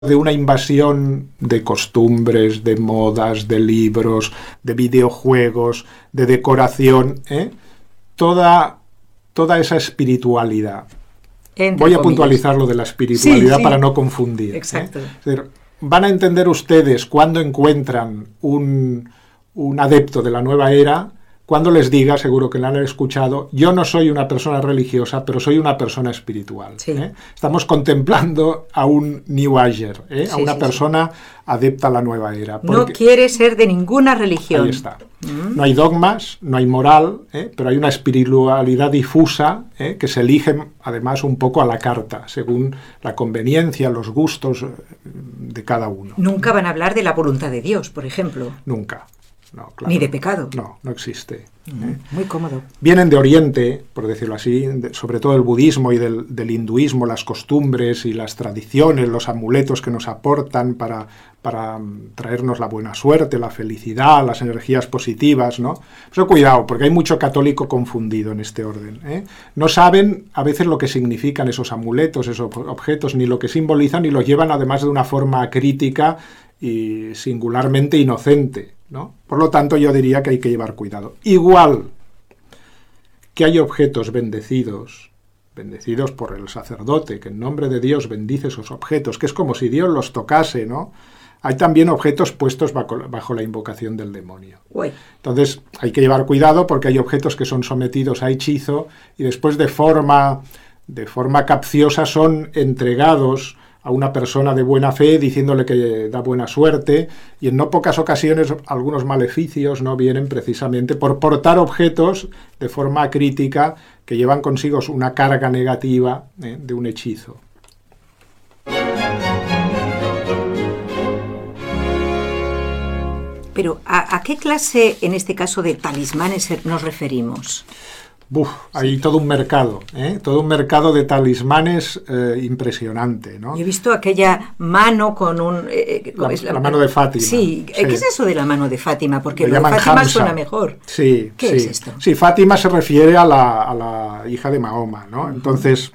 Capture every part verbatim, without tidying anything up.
de una invasión de costumbres, de modas, de libros, de videojuegos, de decoración, ¿eh? toda, toda esa espiritualidad. Entre Voy a comillas. puntualizar lo de la espiritualidad sí, sí. para no confundir. Exacto. ¿eh? Es decir, van a entender ustedes cuando encuentran un, un adepto de la nueva era, cuando les diga, seguro que lo han escuchado, yo no soy una persona religiosa, pero soy una persona espiritual. Sí. ¿eh? Estamos contemplando a un New Ager, ¿eh? sí, a una sí, persona sí. adepta a la nueva era. No quiere ser de ninguna religión. Ahí está. Mm. No hay dogmas, no hay moral, ¿eh? pero hay una espiritualidad difusa ¿eh? que se eligen además un poco a la carta, según la conveniencia, los gustos de cada uno. Nunca van a hablar de la voluntad de Dios, por ejemplo. Nunca. No, claro. Ni de pecado. No, no existe. Mm, ¿eh? Muy cómodo. Vienen de Oriente, por decirlo así, de, sobre todo el budismo y del, del hinduismo, las costumbres y las tradiciones, los amuletos que nos aportan para, para traernos la buena suerte, la felicidad, las energías positivas, ¿no? Pero cuidado, porque hay mucho católico confundido en este orden, ¿eh? No saben a veces lo que significan esos amuletos, esos objetos, ni lo que simbolizan, y los llevan además de una forma crítica y singularmente inocente, ¿no? Por lo tanto, yo diría que hay que llevar cuidado. Igual que hay objetos bendecidos, bendecidos por el sacerdote, que en nombre de Dios bendice esos objetos, que es como si Dios los tocase, ¿no? Hay también objetos puestos bajo, bajo la invocación del demonio. Uy. Entonces, hay que llevar cuidado porque hay objetos que son sometidos a hechizo y después de forma, de forma capciosa son entregados a una persona de buena fe diciéndole que da buena suerte, y en no pocas ocasiones algunos maleficios no vienen precisamente por portar objetos de forma crítica que llevan consigo una carga negativa ¿eh? de un hechizo. Pero ¿a, a qué clase, en este caso, de talismanes nos referimos? Uf, hay sí. todo un mercado, ¿eh? todo un mercado de talismanes eh, impresionante, ¿no? Yo he visto aquella mano con un... Eh, la, es la, la mano de Fátima. Sí. sí, ¿qué es eso de la mano de Fátima? Porque lo lo de Fátima Hamza. suena mejor. Sí, ¿Qué sí. es esto? Sí, Fátima se refiere a la, a la hija de Mahoma, ¿no? Uh-huh. Entonces,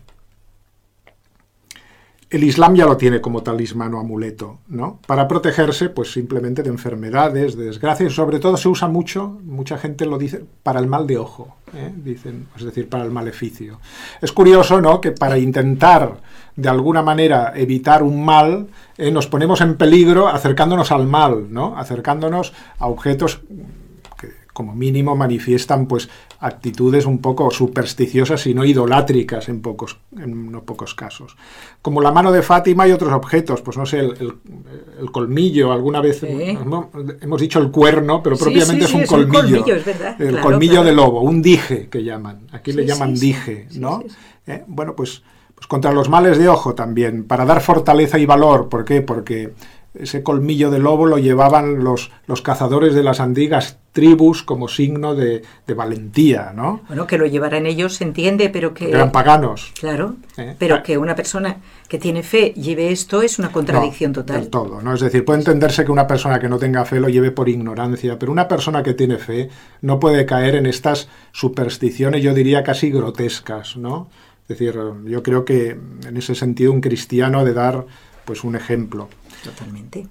el Islam ya lo tiene como talismán o amuleto, ¿no? Para protegerse, pues simplemente de enfermedades, de desgracias, sobre todo se usa mucho, mucha gente lo dice, para el mal de ojo, ¿eh? Dicen, es decir, para el maleficio. Es curioso, ¿no?, que para intentar de alguna manera evitar un mal, eh, nos ponemos en peligro acercándonos al mal, ¿no? Acercándonos a objetos que como mínimo manifiestan pues actitudes un poco supersticiosas y no idolátricas en pocos, en no pocos casos. Como la mano de Fátima y otros objetos, pues no sé, el, el, el colmillo, alguna vez sí. hemos, hemos dicho el cuerno, pero propiamente sí, sí, sí, es un es colmillo. Un colmillo es verdad, el claro, colmillo claro. de lobo, un dije que llaman. Aquí sí, le llaman sí, dije, sí, ¿no? Sí, sí. Eh, bueno, pues, pues contra los males de ojo también, para dar fortaleza y valor. ¿Por qué? Porque ese colmillo de lobo lo llevaban los, los cazadores de las antiguas tribus como signo de, de valentía, ¿no? Bueno, que lo llevaran ellos se entiende, pero que... Porque eran paganos. Claro, ¿Eh? pero ah. que una persona que tiene fe lleve esto es una contradicción no, total. Del todo, ¿no? Es decir, puede entenderse que una persona que no tenga fe lo lleve por ignorancia, pero una persona que tiene fe no puede caer en estas supersticiones, yo diría casi grotescas, ¿no? Es decir, yo creo que en ese sentido un cristiano ha de dar pues un ejemplo. Totalmente.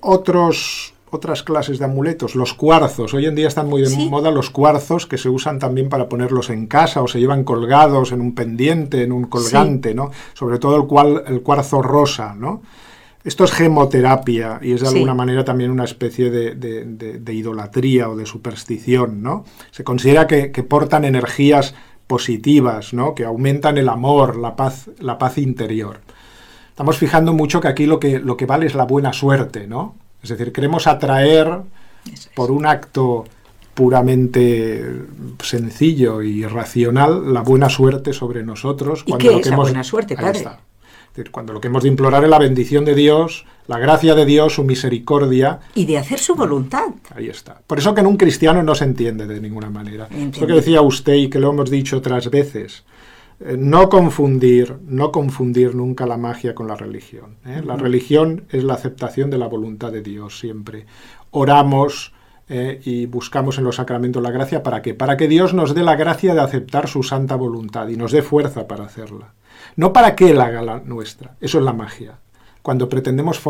Otros, otras clases de amuletos, los cuarzos. Hoy en día están muy de ¿Sí? moda los cuarzos, que se usan también para ponerlos en casa o se llevan colgados en un pendiente, en un colgante, sí. ¿no? Sobre todo el, cual, el cuarzo rosa, ¿no? Esto es gemoterapia y es de alguna sí. manera también una especie de, de, de, de idolatría o de superstición, ¿no? Se considera que, que portan energías positivas, ¿no? Que aumentan el amor, la paz, la paz interior. Estamos fijando mucho que aquí lo que, lo que vale es la buena suerte, ¿no? Es decir, queremos atraer por un acto puramente sencillo y racional la buena suerte sobre nosotros. ¿Y cuando qué lo es que la hemos, buena suerte, padre? Ahí está. Es decir, cuando lo que hemos de implorar es la bendición de Dios, la gracia de Dios, su misericordia. Y de hacer su voluntad. Ahí está. Por eso que en un cristiano no se entiende de ninguna manera. Entiendo. Esto que decía usted y que lo hemos dicho otras veces. No confundir, no confundir nunca la magia con la religión, ¿eh? La religión es la aceptación de la voluntad de Dios siempre. Oramos eh, y buscamos en los sacramentos la gracia, ¿para qué? Para que Dios nos dé la gracia de aceptar su santa voluntad y nos dé fuerza para hacerla. No para que Él haga la nuestra, eso es la magia. cuando pretendemos